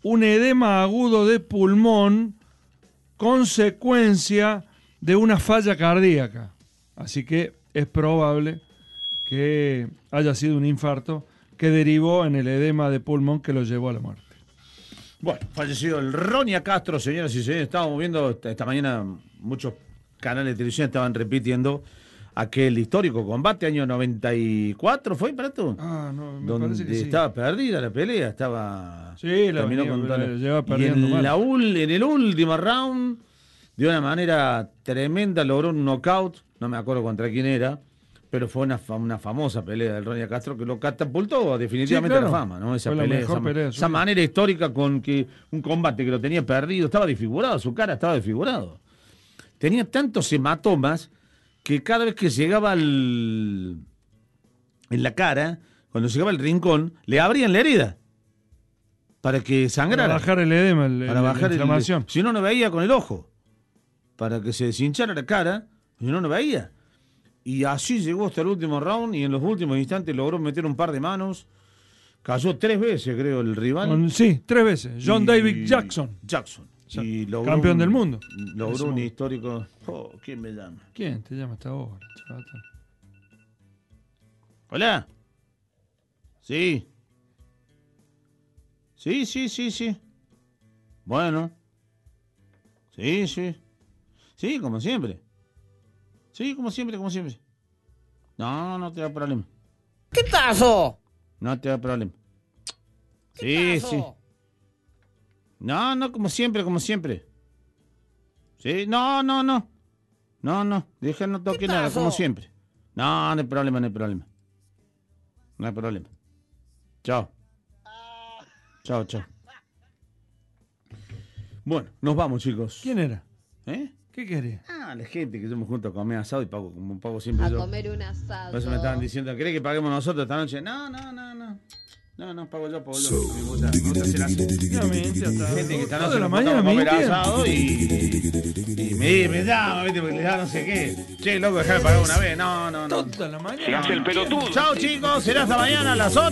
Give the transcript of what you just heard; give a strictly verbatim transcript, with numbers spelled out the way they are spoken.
un edema agudo de pulmón, consecuencia de una falla cardíaca. Así que es probable que haya sido un infarto que derivó en el edema de pulmón que lo llevó a la muerte. Bueno, fallecido el Ronnie Castro, señoras y señores. Estábamos viendo esta, esta mañana, muchos canales de televisión estaban repitiendo aquel histórico combate, año noventa y cuatro, ¿fue para tú? Ah, no, me donde parece que sí. estaba perdida la pelea, estaba... Sí, la terminó venía, con toda la la- llevaba y perdiendo en, mal. la ul- en el último round, de una manera tremenda, logró un knockout, no me acuerdo contra quién era, pero fue una, fa- una famosa pelea del Ronnie Castro que lo catapultó definitivamente Sí, claro. a la fama, ¿no? Esa Fue la pelea, mejor esa, pelea de su esa vida. manera histórica con que un combate que lo tenía perdido, estaba desfigurado, su cara estaba desfigurado. Tenía tantos hematomas que cada vez que llegaba al, en la cara, cuando llegaba al rincón, le abrían la herida para que sangrara. Para bajar el edema, el, Para el- bajar la el- inflamación. si no, no veía con el ojo. Para que se deshinchara la cara, si no, no veía. Y así llegó hasta el último round y en los últimos instantes logró meter un par de manos. Cayó tres veces, creo, el rival. Con- sí, tres veces. John Y- David Jackson. Jackson. O sea, Y logró campeón un- del mundo. Logró Ese un momento. histórico. Oh, ¿quién me llama? ¿Quién te llama hasta ahora, chaval? Hola. Sí. Sí, sí, sí, sí. Bueno. Sí, sí. Sí, como siempre. Sí, como siempre, como siempre. No, no te da problema. ¿Qué pasó? No te da problema. ¿Qué Sí, pasó? sí. No, no, como siempre, como siempre. Sí, no, no, no. No, no, deja, no toque ¿Qué nada, pasó? como siempre. No, no hay problema, no hay problema. No hay problema. Chao. Chao, chao. Bueno, nos vamos, chicos. ¿Quién era? ¿Eh? ¿Qué quería? Ah, la gente que yo me junto a comer asado y pago como pago siempre A yo. comer un asado. Por eso me estaban diciendo, ¿querés que paguemos nosotros esta noche? No, no, no, no. No, no, pago yo, pago yo. Me gusta, me gusta hacer asado. Ya me hincha hasta Gente que esta dos noche de la nos mañana juntamos a me comer hincha. asado y, y me, me llama, ¿viste? Porque le da no sé qué. Che, loco, dejame pagar una vez. No, no, no. Toda la mañana. Se hace el pelotudo. Chao, chicos. Será hasta mañana a las ocho.